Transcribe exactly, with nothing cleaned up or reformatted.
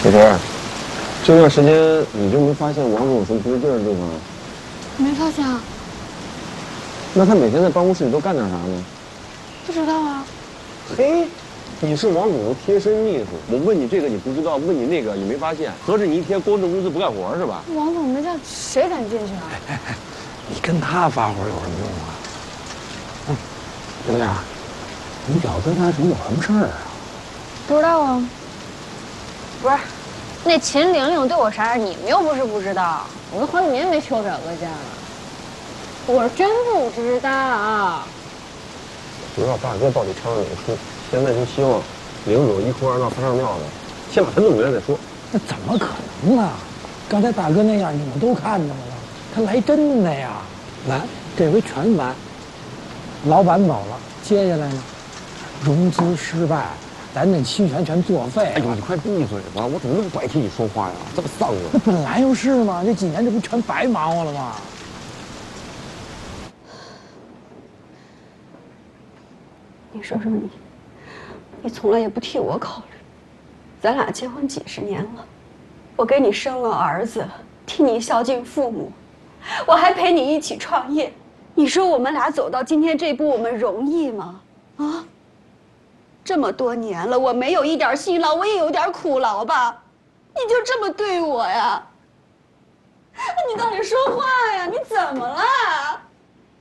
小春，这段时间你就没发现王总有什么不对劲儿的地方？ 没发现啊。 那他每天在办公室里都干点啥呢？ 不知道啊。 嘿，你是王总的贴身秘书，我问你这个你不知道，问你那个你没发现，合着你一天光挣工资不干活是吧？ 王总没在，谁敢进去啊？ 哎哎，你跟他发火有什么用啊？嗯，刘亮，你表哥他是有什么事儿啊？ 不知道啊。不是，那秦玲玲对我啥样，你们又不是不知道。我都好几年没去我表哥家了，我是真不知道。 不知道大哥到底唱了哪出，现在就希望领走一哭二闹三上吊的，先把他弄回来再说。 那怎么可能啊？刚才大哥那样，你们都看见了，他来真的呀！完，这回全完。老板走了，接下来呢？融资失败，咱那期权全作废。 哎呦，你快闭嘴吧！我怎么那么不爱听你说话呀？这么丧啊！ 那本来就是嘛，这几年这不全白忙活了吗？ 你说说你，你从来也不替我考虑。咱俩结婚几十年了，我给你生了儿子，替你孝敬父母，我还陪你一起创业。你说我们俩走到今天这步，我们容易吗？啊，这么多年了，我没有一点辛劳，我也有点苦劳吧？你就这么对我呀？你倒是说话呀！你怎么了？